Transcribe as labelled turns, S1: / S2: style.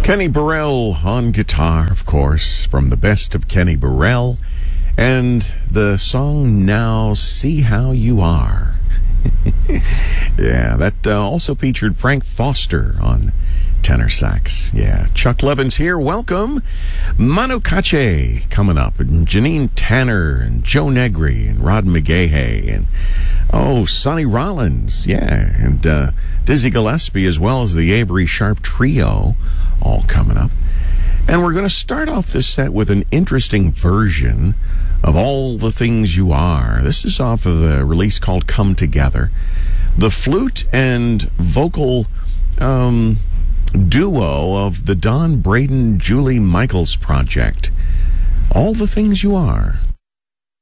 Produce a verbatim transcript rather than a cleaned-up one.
S1: Kenny Burrell on guitar, of course, from the best of Kenny Burrell, and the song Now See How You Are. Yeah, that uh, also featured Frank Foster on tenor sax. Yeah, Chuck Levins here. Welcome. Manu Katché coming up, and Janine Tanner, and Joe Negri, and Rod McGahey, and oh, Sonny Rollins. Yeah, and uh, Dizzy Gillespie, as well as the Avery Sharp Trio, all coming up. And we're going to start off this set with an interesting version of All the Things You Are. This is off of the release called Come Together. The flute and vocal um, duo of the Don Braden, Julie Michaels project. All the Things You Are.